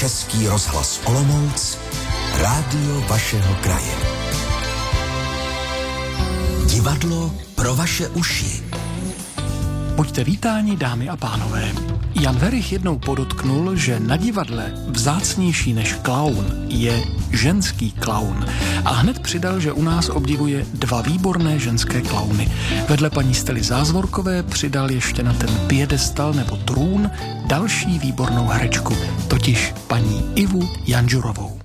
Český rozhlas Olomouc, rádio vašeho kraje. Divadlo pro vaše uši. Buďte vítáni, dámy a pánové. Jan Werich jednou podotknul, že na divadle vzácnější než klaun je ženský klaun. A hned přidal, že u nás obdivuje 2 výborné ženské klauny. Vedle paní Stely Zázvorkové přidal ještě na ten piedestal nebo trůn další výbornou herečku, totiž paní Ivu Janžurovou.